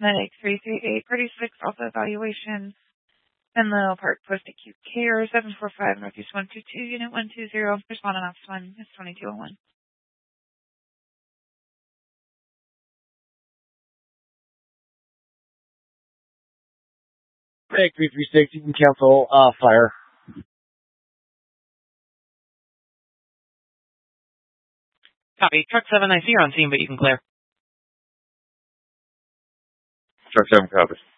Medic 338, Party 6, also evaluation. Menlo Park Post Acute Care, 745 Northeast 122, Unit 120. Respond on Office 1, it's 2201. Medic 336, you can cancel fire. Copy. Truck 7, I see you're on scene, but you can clear. Truck 7 copies.